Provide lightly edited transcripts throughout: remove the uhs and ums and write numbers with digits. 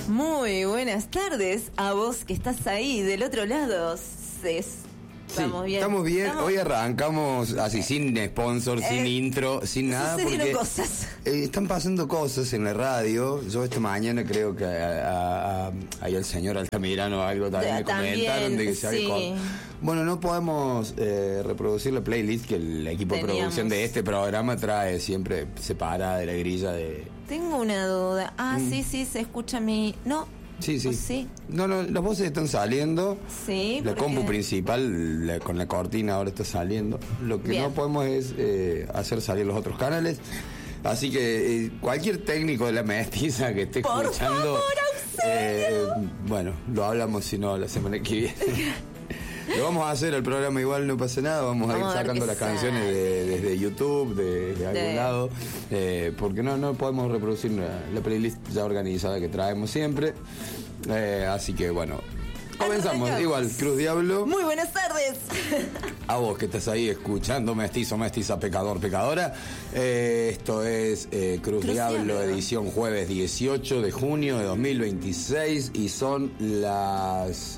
Muy buenas tardes a vos que estás ahí del otro lado. Estamos bien. Estamos bien. Hoy arrancamos así, sin sponsor, sin intro, sin nada. Porque cosas. Están pasando cosas en la radio. Yo esta mañana creo que ahí el señor Altamirano o algo también me comentaron de que se había Bueno, no podemos reproducir la playlist que el equipo de producción de este programa trae siempre separada de la grilla de... Tengo una duda. Sí, se escucha mi... No. Sí. No, las voces están saliendo. Sí. La compu principal con la cortina ahora está saliendo. Lo que no podemos es hacer salir los otros canales. Así que cualquier técnico de la mestiza que esté escuchando... ¡Por favor, bueno, lo hablamos si no la semana que viene. Lo vamos a hacer el programa igual, no pasa nada. Vamos a ir sacando las canciones desde YouTube, de algún lado, porque no podemos reproducir la playlist ya organizada que traemos siempre. Así que bueno, comenzamos. Igual, Cruz Diablo. Muy buenas tardes. A vos que estás ahí escuchando, mestizo, mestiza, pecador, pecadora. Esto es Cruz Diablo, edición jueves 18 de junio de 2026 y son las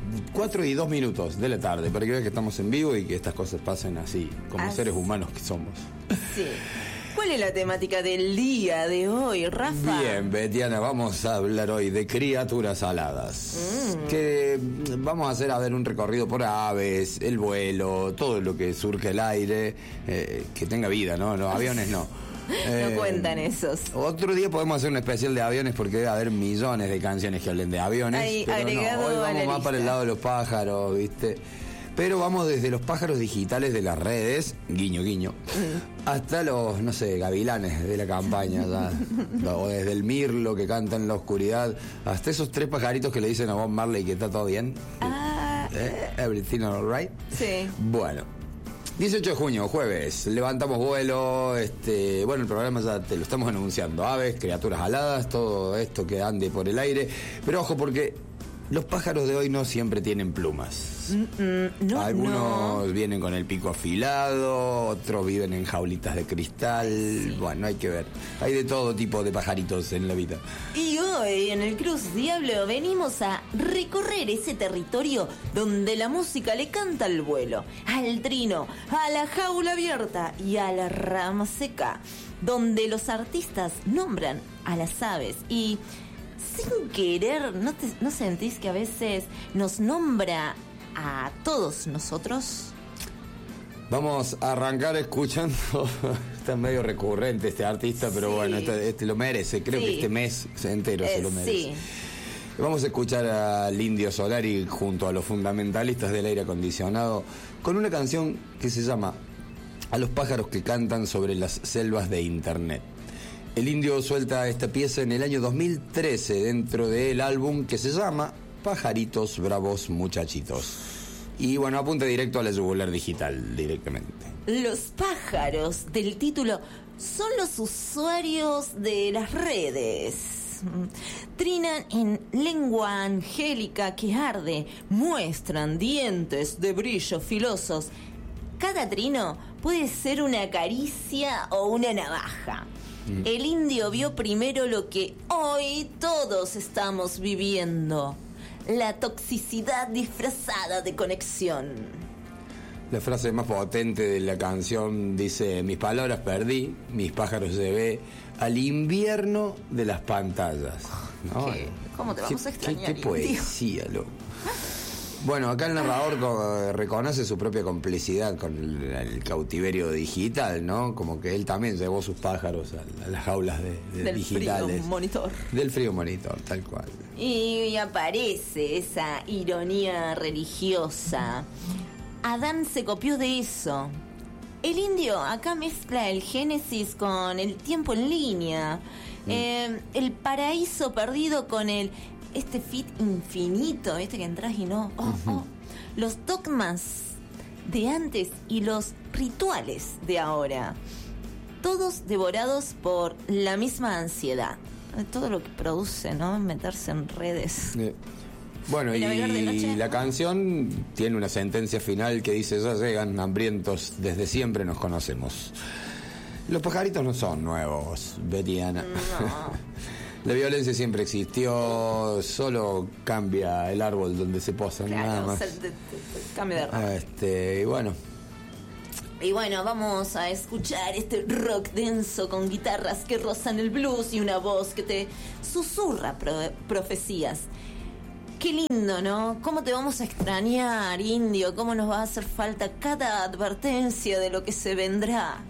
4:02 de la tarde, para que veas que estamos en vivo y que estas cosas pasen así, como seres humanos que somos. Sí. ¿Cuál es la temática del día de hoy, Rafa? Bien, Betiana, vamos a hablar hoy de criaturas aladas. Que vamos a hacer un recorrido por aves, el vuelo, todo lo que surge el aire, que tenga vida, ¿no? Los aviones no. No cuentan esos. Otro día podemos hacer un especial de aviones porque debe haber millones de canciones que hablen de aviones. Pero hoy vamos más para el lado de los pájaros, ¿viste? Pero vamos desde los pájaros digitales de las redes, guiño, guiño, hasta los, no sé, gavilanes de la campaña, o desde el mirlo que canta en la oscuridad, hasta esos 3 pajaritos que le dicen a Bob Marley que está todo bien. Everything all right. Sí. Bueno. 18 de junio, jueves, levantamos vuelo, bueno, el programa ya te lo estamos anunciando, aves, criaturas aladas, todo esto que ande por el aire, pero ojo porque los pájaros de hoy no siempre tienen plumas. Algunos vienen con el pico afilado, otros viven en jaulitas de cristal, bueno, hay que ver, hay de todo tipo de pajaritos en la vida. Y hoy en el Cruz Diablo venimos a recorrer ese territorio donde la música le canta al vuelo, al trino, a la jaula abierta y a la rama seca, donde los artistas nombran a las aves y sin querer, ¿no sentís que a veces nos nombra a todos nosotros? Vamos a arrancar escuchando, está medio recurrente este artista, pero bueno, este lo merece, creo que este mes entero se lo merece. Sí. Vamos a escuchar al Indio Solari junto a los fundamentalistas del aire acondicionado con una canción que se llama A los pájaros que cantan sobre las selvas de Internet. El Indio suelta esta pieza en el año 2013 dentro del álbum que se llama Pajaritos Bravos Muchachitos. Y bueno, apunta directo a la yugular digital, directamente. Los pájaros del título son los usuarios de las redes. Trinan en lengua angélica que arde, muestran dientes de brillo filosos. Cada trino puede ser una caricia o una navaja. El indio vio primero lo que hoy todos estamos viviendo: la toxicidad disfrazada de conexión. La frase más potente de la canción dice: mis palabras perdí, mis pájaros llevé al invierno de las pantallas. ¿No? ¿Cómo te vamos a extrañar? Qué poesía, loco. Bueno, acá el narrador reconoce su propia complicidad con el cautiverio digital, ¿no? Como que él también llevó sus pájaros a las jaulas de digitales. Frío monitor. Del frío monitor, tal cual. Y aparece esa ironía religiosa. Adán se copió de eso. El indio acá mezcla el Génesis con el tiempo en línea. El paraíso perdido con este fit infinito, que entras y no. Los dogmas de antes y los rituales de ahora. Todos devorados por la misma ansiedad. Todo lo que produce, ¿no? Meterse en redes. Bueno, y la canción tiene una sentencia final que dice: ya llegan hambrientos, desde siempre nos conocemos. Los pajaritos no son nuevos, Betiana. No. La violencia siempre existió, solo cambia el árbol donde se posan, claro, nada más. Cambia de rock. Y bueno, vamos a escuchar este rock denso con guitarras que rozan el blues y una voz que te susurra profecías. Qué lindo, ¿no? ¿Cómo te vamos a extrañar, Indio? ¿Cómo nos va a hacer falta cada advertencia de lo que se vendrá?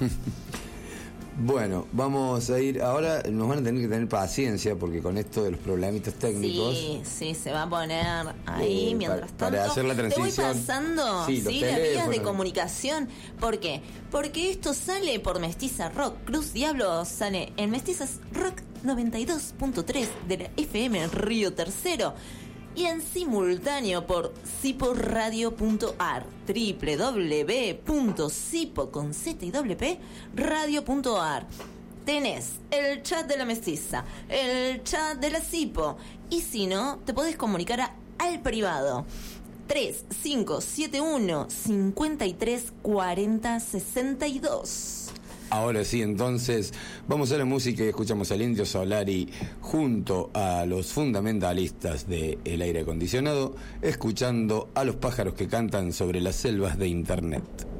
Bueno, vamos a ir. Ahora nos van a tener que tener paciencia porque con esto de los problemitas técnicos. Sí, se va a poner ahí mientras tanto. Para hacer la transición. Te voy pasando las vías de comunicación. ¿Por qué? Porque esto sale por Mestiza Rock. Cruz Diablo sale en Mestizas Rock 92.3 de la FM Río Tercero. Y en simultáneo por siporadio.ar, www.sipo.radio.ar. Tenés el chat de la Mestiza, el chat de la Sipo, y si no, te podés comunicar al privado 3571 53 40 62. Ahora sí, entonces, vamos a la música y escuchamos al Indio Solari junto a los fundamentalistas del aire acondicionado, escuchando a los pájaros que cantan sobre las selvas de Internet.